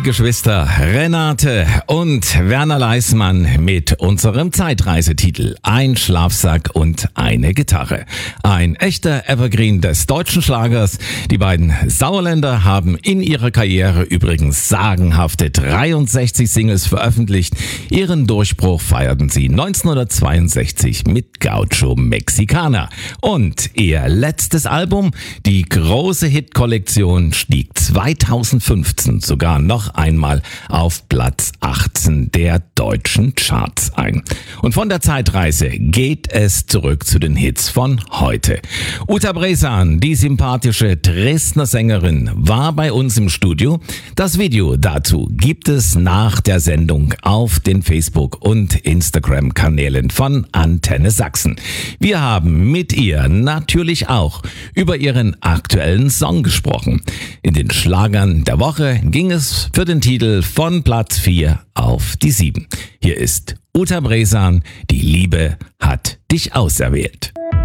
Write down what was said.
Die Geschwister Renate und Werner Leismann mit unserem Zeitreisetitel Ein Schlafsack und eine Gitarre. Ein echter Evergreen des deutschen Schlagers. Die beiden Sauerländer haben in ihrer Karriere übrigens sagenhafte 63 Singles veröffentlicht. Ihren Durchbruch feierten sie 1962 mit Gaucho Mexicana. Und ihr letztes Album, die große Hitkollektion, stieg 2015 sogar noch einmal auf Platz 18 der deutschen Charts ein. Und von der Zeitreise geht es zurück zu den Hits von heute. Uta Bresan, die sympathische Dresdner Sängerin, war bei uns im Studio. Das Video dazu gibt es nach der Sendung auf den Facebook- und Instagram-Kanälen von Antenne Sachsen. Wir haben mit ihr natürlich auch über ihren aktuellen Song gesprochen. In den Schlagern der Woche ging es für den Titel von Platz 4 auf die 7. Hier ist Uta Bresan, die Liebe hat dich auserwählt.